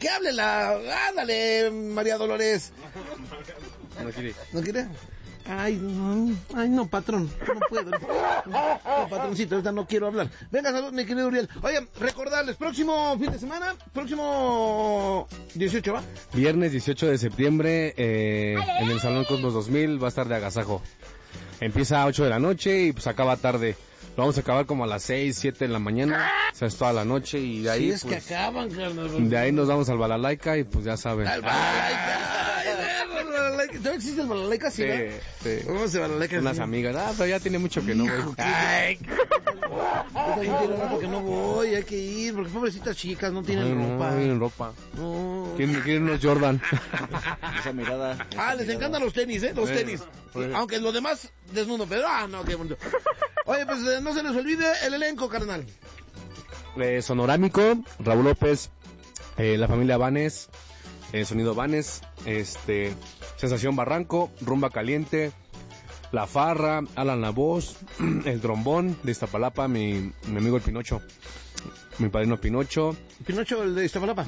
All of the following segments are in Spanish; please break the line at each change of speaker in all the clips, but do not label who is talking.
que hable ándale, María Dolores.
No quiere.
¿No quiere? Ay, no, patrón, no puedo. No, patroncito, ahorita no quiero hablar. Venga, salud, mi querido Uriel. Oye, recordarles, próximo fin de semana, próximo 18, ¿va?
Viernes 18 de septiembre, en el Salón Cosmos 2000, va a estar de agasajo. Empieza a 8 de la noche y pues acaba tarde. Lo vamos a acabar como a las 6, 7 de la mañana. O sea, es toda la noche y de ahí...
Sí, es
pues,
que acaban, carnal.
de ahí nos vamos al Balalaika y pues ya saben.
Al Balalaika. ¿Todavía existe el Balalaika? Sí,
sí.
Vamos a Balalaika.
Unas
sí.
amigas. Pero ya tiene mucho que no voy.
Ay, yo también tiene rato que no voy, hay que ir, porque pobrecitas chicas no tienen ropa.
No tienen ropa.
No.
Quieren unos Jordan.
Esa mirada.
Les encantan los tenis, los tenis. Aunque lo demás desnudo, pero no, qué bonito. Oye, pues no se les olvide el elenco, carnal.
Sonorámico, Raúl López, la familia Vanes, Sonido Vanes, Sensación Barranco, Rumba Caliente, La Farra, Alan La Voz, El Trombón de Iztapalapa, mi amigo el Pinocho, mi padrino Pinocho.
Pinocho, el de Iztapalapa.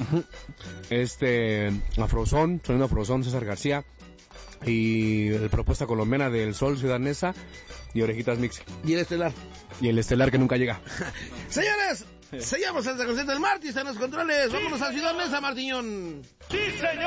Afrozón, Sonido Afrozón, César García, y el Propuesta Colombiana del Sol, Ciudad Neza, y Orejitas Mix.
Y el estelar.
Y el estelar que nunca llega.
Señores, sellamos el concierto del Martí, está en los controles. Vámonos a Ciudad Neza, Martiñón.
¡Sí, señor!